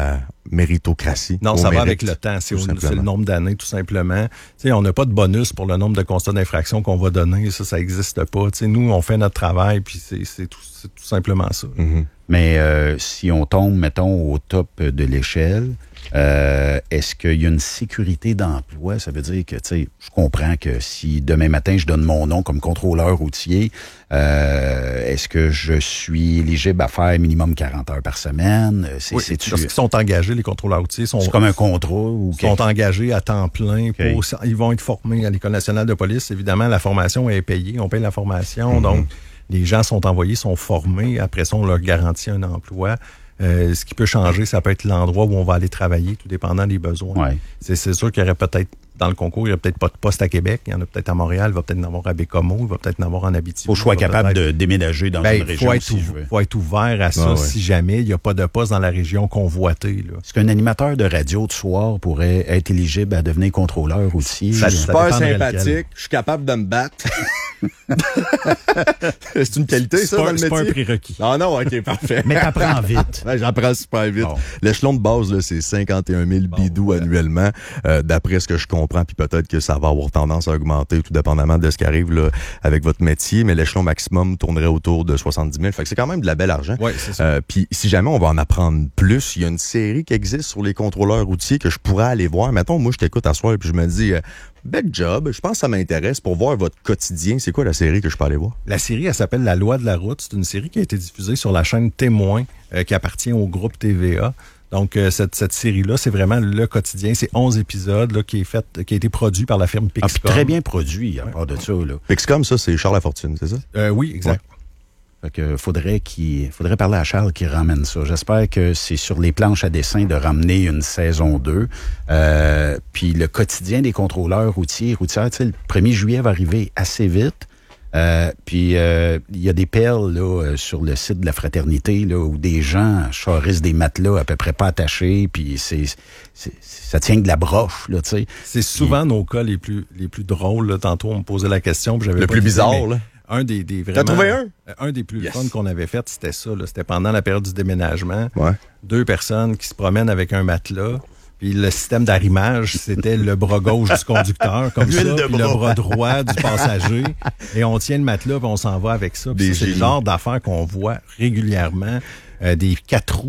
méritocratie. Non, au ça va mérite, avec le temps. C'est, tout au- simplement. c'est le nombre d'années, tout simplement. Tu sais, on n'a pas de bonus pour le nombre de constats d'infraction qu'on va donner. Ça, ça n'existe pas. Tu sais, nous, on fait notre travail, puis c'est, c'est, tout, c'est tout simplement ça. Mhm. Mais euh, si on tombe, mettons, au top de l'échelle, euh, est-ce qu'il y a une sécurité d'emploi? Ça veut dire que, tu sais, je comprends que si demain matin, je donne mon nom comme contrôleur routier, euh, est-ce que je suis éligible à faire minimum quarante heures par semaine? C'est, Oui, c'est-tu- lorsqu'ils sont engagés, les contrôleurs routiers sont, c'est comme un contrat ou sont quelque- engagés à temps plein. Okay. Pour, ils vont être formés à l'École nationale de police. Évidemment, la formation est payée. On paye la formation. Mm-hmm. Donc, les gens sont envoyés, sont formés. Après ça, on leur garantit un emploi. Euh, ce qui peut changer, ça peut être l'endroit où on va aller travailler, tout dépendant des besoins. Ouais. C'est, c'est sûr qu'il y aurait peut-être, dans le concours, il n'y a peut-être pas de poste à Québec. Il y en a peut-être à Montréal, il va peut-être en avoir à Bécomo, il va peut-être en avoir en Abitibi. Faut que je sois il va capable peut-être- de déménager dans Ben, une il région faut être, si ou- je veux. faut être ouvert à ça Ah ouais. si jamais il n'y a pas de poste dans la région convoitée. Là. Est-ce qu'un animateur de radio de soir pourrait être éligible à devenir contrôleur routier? Ça- Je suis ça super dépendrait sympathique, lequel. je suis capable de me battre. C'est une qualité, C'est ça, pas, dans le c'est pas un métier? prérequis. Ah non, OK, parfait. Mais t'apprends vite. Ouais, j'apprends super vite. Bon. L'échelon de base, là, c'est cinquante et un mille bidous ouais. annuellement, euh, d'après ce que je comprends, puis peut-être que ça va avoir tendance à augmenter, tout dépendamment de ce qui arrive là, avec votre métier, mais l'échelon maximum tournerait autour de soixante-dix mille. Fait que c'est quand même de la belle argent. Oui, c'est ça. Euh, puis si jamais on va en apprendre plus, il y a une série qui existe sur les contrôleurs routiers que je pourrais aller voir. Mettons, moi, je t'écoute à soir, puis je me dis, euh, bel job, je pense que ça m'intéresse pour voir votre quotidien. C'est quoi la série que je peux aller voir? La série, elle s'appelle La Loi de la route. C'est une série qui a été diffusée sur la chaîne Témoin, euh, qui appartient au groupe T V A. Donc, euh, cette, cette série-là, c'est vraiment le quotidien. C'est onze épisodes là, qui, est fait, qui a été produit par la firme Ah, puis Pixcom. très bien produit, à part de ça, là. Pixcom, ça, c'est Charles Lafortune, c'est ça? Euh, oui, exact. Fait que faudrait qu'il faudrait parler à Charles qui ramène ça. J'espère que c'est sur les planches à dessin de ramener une saison deux. Euh, puis le quotidien des contrôleurs routiers, routières, tu sais, le premier juillet va arriver assez vite. Euh, puis euh, il y a des perles là euh, sur le site de la Fraternité là où des gens charrissent des matelas à peu près pas attachés, puis c'est, c'est ça tient de la broche là, tu sais. C'est souvent nos cas les plus, les plus drôles. Là. Tantôt, on me posait la question. Puis j'avais Le pas plus d'idée, bizarre, mais là. Un des, des vraiment, trouvé un? euh, Un des plus Yes. fun qu'on avait fait, c'était ça. Là. C'était pendant la période du déménagement. Ouais. Deux personnes qui se promènent avec un matelas. Puis le système d'arrimage, c'était le bras gauche du conducteur, comme ça, L'huile de puis le bras. bras droit du passager. Et on tient le matelas, puis on s'en va avec ça. Puis Des c'est le génies. genre d'affaires qu'on voit régulièrement. Euh, des quatre roues